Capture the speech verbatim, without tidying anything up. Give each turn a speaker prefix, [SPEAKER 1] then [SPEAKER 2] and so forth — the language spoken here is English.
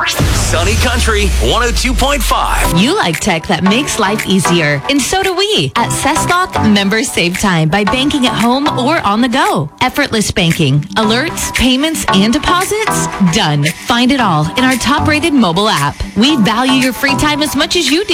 [SPEAKER 1] Sunny Country one oh two point five.
[SPEAKER 2] You like tech that makes life easier, and so do we. At CessLock, members save time by banking at home or on the go. Effortless banking, alerts, payments, and deposits? Done. Find it all in our top-rated mobile app. We value your free time as much as you do.